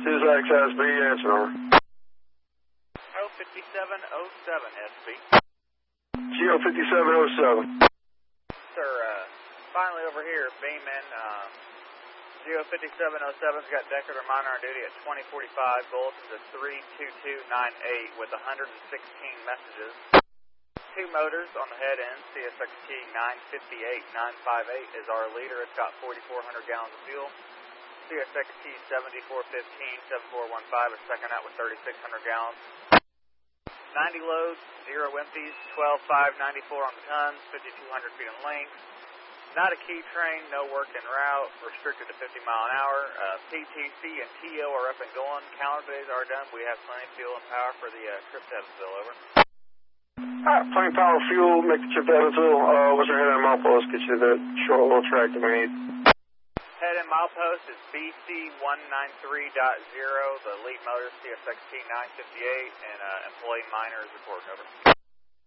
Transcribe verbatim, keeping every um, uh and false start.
Suzax S B, answer over. oh fifty-seven oh seven S B. G O fifty-seven oh seven. Sir, uh, finally over here, Beeman, uh, G O fifty-seven oh seven's got Deckard reminder on duty at twenty forty-five, bulletin to three two two nine eight with one hundred sixteen messages. Two motors on the head end, C S X T nine fifty-eight nine fifty-eight is our leader. It's got forty-four hundred gallons of fuel. C S X T seventy-four fifteen seven four one five is second out with thirty-six hundred gallons. ninety loads, zero empties, twelve five ninety-four on the tons, fifty-two hundred feet in length. Not a key train, no work en route, restricted to fifty mile an hour. Uh, P T C and T O are up and going. Calendar days are done. We have plenty of fuel and power for the uh, trip to Evansville. Over. Alright, plenty of power, fuel, make the trip to Evansville. Uh, what's your head and milepost? Get you the short little track that we need. Head and milepost is B C one ninety-three point zero. The lead motor is C S X T nine fifty-eight, and uh, employee minor is reporting. Over.